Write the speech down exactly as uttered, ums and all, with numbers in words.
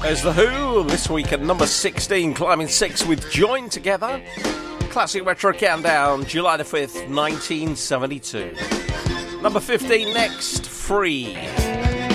There's The Who, this week at number sixteen, climbing six with Join Together. Classic Retro Countdown, July the fifth, nineteen seventy-two. Number fifteen next, Free.